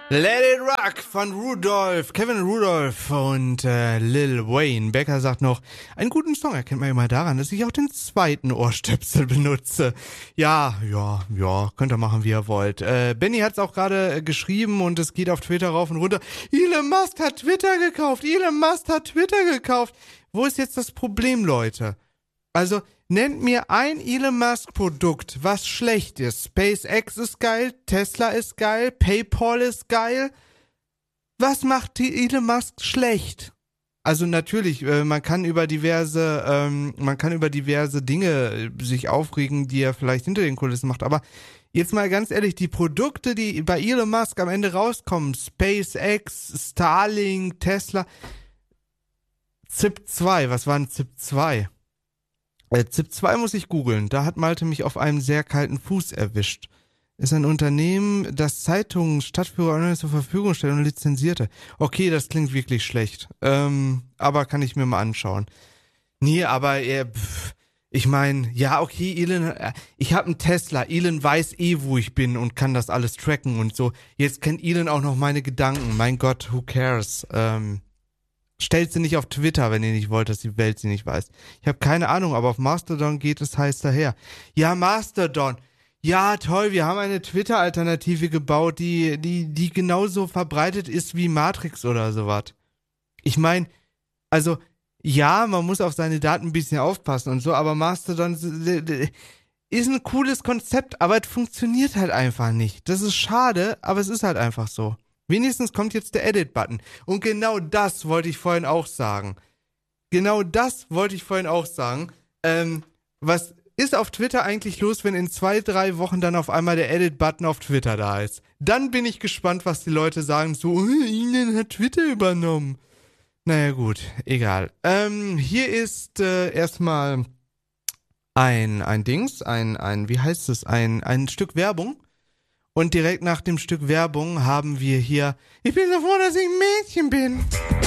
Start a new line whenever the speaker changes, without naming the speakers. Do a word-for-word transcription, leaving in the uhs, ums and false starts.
Let It Rock von Rudolph, Kevin Rudolph und äh, Lil Wayne. Becker sagt noch, einen guten Song erkennt man immer daran, dass ich auch den zweiten Ohrstöpsel benutze. Ja, ja, ja, könnt ihr machen, wie ihr wollt. Äh, Benny hat's auch gerade äh, geschrieben und es geht auf Twitter rauf und runter. Elon Musk hat Twitter gekauft, Elon Musk hat Twitter gekauft. Wo ist jetzt das Problem, Leute? Also, nennt mir ein Elon Musk Produkt, was schlecht ist. SpaceX ist geil, Tesla ist geil, PayPal ist geil. Was macht die Elon Musk schlecht? Also natürlich, äh, man kann über diverse, ähm, man kann über diverse Dinge sich aufregen, die er vielleicht hinter den Kulissen macht. Aber jetzt mal ganz ehrlich, die Produkte, die bei Elon Musk am Ende rauskommen, SpaceX, Starlink, Tesla, Zip zwei, was war ein Zip zwei? Äh, Zip zwei muss ich googeln. Da hat Malte mich auf einem sehr kalten Fuß erwischt. Ist ein Unternehmen, das Zeitungen, Stadtführer online zur Verfügung stellt und lizenzierte. Okay, das klingt wirklich schlecht. Ähm, aber kann ich mir mal anschauen. Nee, aber äh, pff, ich meine, ja, okay, Elon, äh, ich habe einen Tesla. Elon weiß eh, wo ich bin und kann das alles tracken und so. Jetzt kennt Elon auch noch meine Gedanken. Mein Gott, who cares? Ähm, Stellt sie nicht auf Twitter, wenn ihr nicht wollt, dass die Welt sie nicht weiß. Ich habe keine Ahnung, aber auf Mastodon geht es heiß daher. Ja, Mastodon. Ja, toll, wir haben eine Twitter-Alternative gebaut, die die die genauso verbreitet ist wie Matrix oder sowas. Ich meine, also, ja, man muss auf seine Daten ein bisschen aufpassen und so, aber Mastodon ist ein cooles Konzept, aber es funktioniert halt einfach nicht. Das ist schade, aber es ist halt einfach so. Wenigstens kommt jetzt der Edit-Button. Und genau das wollte ich vorhin auch sagen. Genau das wollte ich vorhin auch sagen. Ähm, was ist auf Twitter eigentlich los, wenn in zwei, drei Wochen dann auf einmal der Edit-Button auf Twitter da ist? Dann bin ich gespannt, was die Leute sagen. So, Elon hat Twitter übernommen. Naja gut, egal. Ähm, hier ist äh, erstmal ein, ein Dings, ein, ein, wie heißt es, ein, ein Stück Werbung. Und direkt nach dem Stück Werbung haben wir hier, ich bin so froh, dass ich ein Mädchen bin.